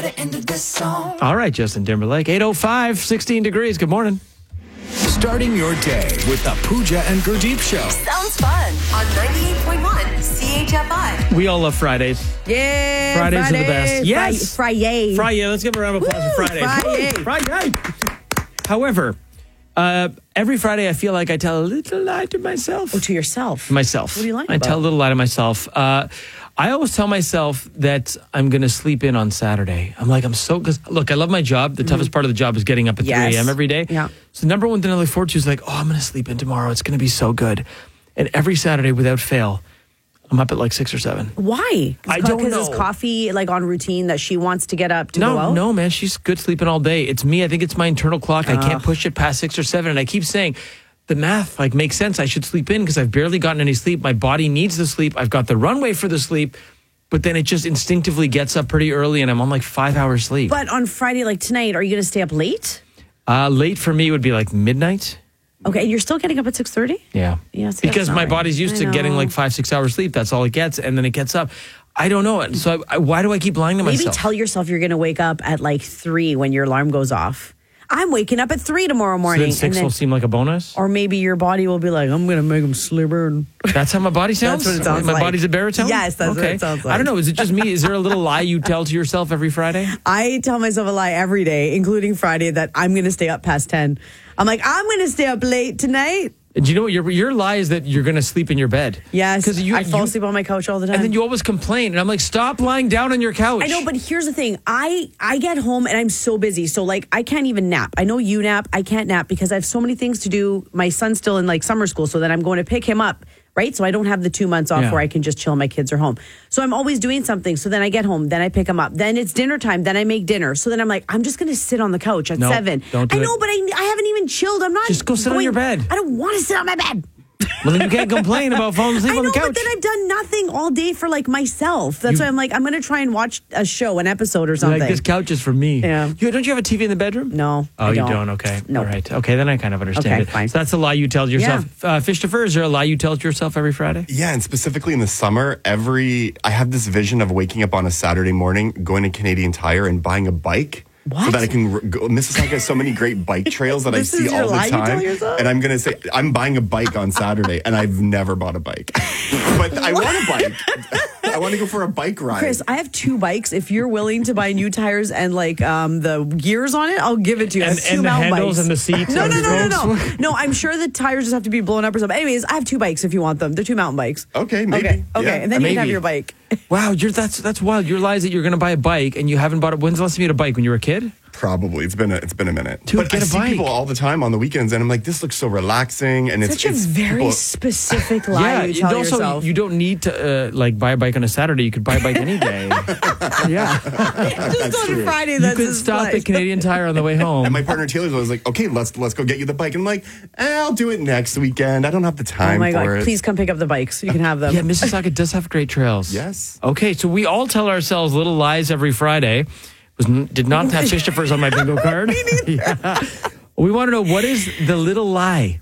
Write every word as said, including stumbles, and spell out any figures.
the end of this song. All right, Justin Timberlake, eight oh five, sixteen degrees. Good morning. Starting your day with the Pooja and Gurdeep Show. Sounds fun on ninety-eight point one C H F I. We all love Fridays. Yeah, Fridays are the Friday, best. Yes. Fri- Friday. Friday. Let's give a round of applause for Woo, Fridays. Friday. Woo, Friday. However, uh, every Friday I feel like I tell a little lie to myself. Oh, to yourself. myself. What do you lie I about? tell a little lie to myself. Uh, I always tell myself that I'm going to sleep in on Saturday. I'm like, I'm so, because look, I love my job. The toughest part of the job is getting up at Yes. three a.m. every day. Yeah. So, number one thing I look forward to is like, oh, I'm going to sleep in tomorrow. It's going to be so good. And every Saturday, without fail, I'm up at like six or seven. Why? I don't Because know. it's coffee like on routine that she wants to get up to go No, out? no, man. She's good sleeping all day. It's me. I think it's my internal clock. I can't push it past six or seven. And I keep saying, the math like makes sense. I should sleep in because I've barely gotten any sleep. My body needs the sleep. I've got the runway for the sleep. But then it just instinctively gets up pretty early and I'm on like five hours sleep. But on Friday, like tonight, are you going to stay up late? Uh, late for me would be like midnight. Okay, and you're still getting up at six thirty? Yeah. Yeah, see, that's because not my right. body's used I to getting know. like five, six hours sleep. That's all it gets. And then it gets up. I don't know. So I, I, why do I keep lying to Maybe myself? tell yourself you're going to wake up at like three when your alarm goes off. I'm waking up at three tomorrow So morning. then six and then, will seem like a bonus? or maybe your body will be like, I'm going to make him sleeper. And That's how my body sounds? That's what it sounds My like. body's a baritone? Yes, that's what okay. it sounds I don't like. know. Is it just me? Is there a little lie you tell to yourself every Friday? I tell myself a lie every day, including Friday, that I'm going to stay up past ten. I'm like, I'm going to stay up late tonight. Do you know what your your lie is that you're going to sleep in your bed? Yes, because you I fall you- asleep on my couch all the time. and then you always complain, and I'm like, stop lying down on your couch. I know, but here's the thing. I I get home and I'm so busy. So like I can't even nap. I know you nap. I can't nap because I have so many things to do. My son's still in like summer school, so then I'm going to pick him up, right? So I don't have the two months off Yeah. where I can just chill. My kids are home. So I'm always doing something. So then I get home, then I pick him up. Then it's dinner time. Then I make dinner. So then I'm like, I'm just going to sit on the couch at No, seven. don't do I know, it. but I, I haven't even chilled. I'm not Just go sit on going- your bed. I don't want to sit on my bed. Well, then you can't complain about falling asleep I on know, the couch. but then I've done nothing all day for like myself. That's You- why I'm like, I'm going to try and watch a show, an episode or something. Like, this couch is for me. Yeah. You, don't you have a T V in the bedroom? No, Oh, I you don't. don't? Okay. No. All right. Okay, then I kind of understand Okay, it. fine. So that's a lie you tell to yourself. Uh, Fish to Fur, is there a lie you tell to yourself every Friday? Yeah, and specifically in the summer, every I have this vision of waking up on a Saturday morning, going to Canadian Tire and buying a bike. So What? that I can r- go. Mississauga has so many great bike trails that I This see is your all the lie you tell time. yourself? And I'm going to say, I'm buying a bike on Saturday, and I've never bought a bike. But I want a bike. I want to go for a bike ride. Chris, I have two bikes. If you're willing to buy new tires and like um, the gears on it, I'll give it to you. I And, have two and the mountain handles bikes. and the seats? No, of no, the no, no, no. folks? No, I'm sure the tires just have to be blown up or something. Anyways, I have two bikes if you want them. They're two mountain bikes. Okay, maybe. Okay, okay. Yeah. And then you can have Maybe. your bike. Wow, you're, that's that's wild. Your lie is that you're going to buy a bike and you haven't bought it. When's the last time you had a bike? When you were a kid? Probably. It's been a, it's been a minute. Dude, but get I a see bike. people all the time on the weekends, and I'm like, this looks so relaxing. And it's Such a it's very people- specific lie you you tell also, yourself. you don't need to uh, like buy a bike on a Saturday. You could buy a bike any day. yeah. just on true. Friday, You that's could his stop lie. at Canadian Tire on the way home. And my partner Taylor's always like, okay, let's let's go get you the bike. And I'm like, eh, I'll do it next weekend. I don't have the time Oh my for God, it. please come pick up the bikes. You can have them. Yeah, Mississauga does have great trails. Yes. Okay, so we all tell ourselves little lies every Friday. Was n- did not have Fish to Furs on my bingo card. Me neither. Yeah. We want to know, what is the little lie